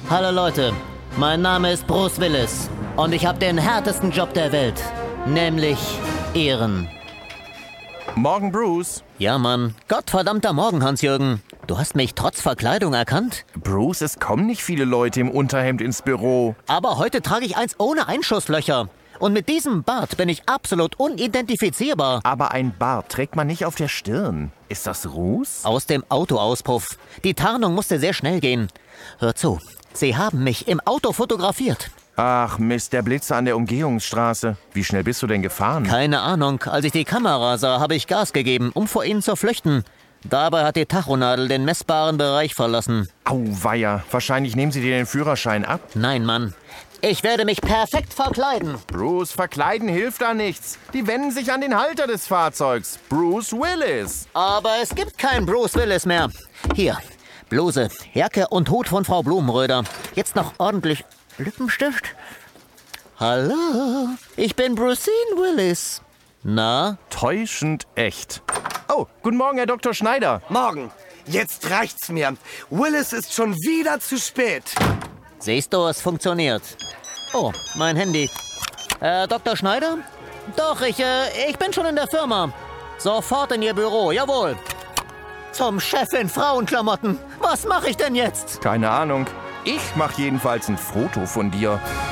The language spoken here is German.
Hallo Leute, mein Name ist Bruce Willis und ich habe den härtesten Job der Welt, nämlich Ehren. Morgen, Bruce. Ja, Mann. Gottverdammter Morgen, Hans-Jürgen. Du hast mich trotz Verkleidung erkannt? Bruce, es kommen nicht viele Leute im Unterhemd ins Büro. Aber heute trage ich eins ohne Einschusslöcher. Und mit diesem Bart bin ich absolut unidentifizierbar. Aber ein Bart trägt man nicht auf der Stirn. Ist das Ruß? Aus dem Autoauspuff. Die Tarnung musste sehr schnell gehen. Hör zu, sie haben mich im Auto fotografiert. Ach Mist, der Blitzer an der Umgehungsstraße. Wie schnell bist du denn gefahren? Keine Ahnung. Als ich die Kamera sah, habe ich Gas gegeben, um vor ihnen zu flüchten. Dabei hat die Tachonadel den messbaren Bereich verlassen. Auweia, wahrscheinlich nehmen sie dir den Führerschein ab. Nein, Mann. Ich werde mich perfekt verkleiden. Bruce, verkleiden hilft da nichts. Die wenden sich an den Halter des Fahrzeugs. Bruce Willis. Aber es gibt keinen Bruce Willis mehr. Hier, Bluse, Jacke und Hut von Frau Blumenröder. Jetzt noch ordentlich Lippenstift. Hallo, ich bin Brucine Willis. Na? Täuschend echt. Oh, guten Morgen, Herr Dr. Schneider. Morgen. Jetzt reicht's mir. Willis ist schon wieder zu spät. Siehst du, es funktioniert. Oh, mein Handy. Dr. Schneider? Doch, ich bin schon in der Firma. Sofort in Ihr Büro, jawohl. Zum Chef in Frauenklamotten. Was mache ich denn jetzt? Keine Ahnung. Ich mache jedenfalls ein Foto von dir.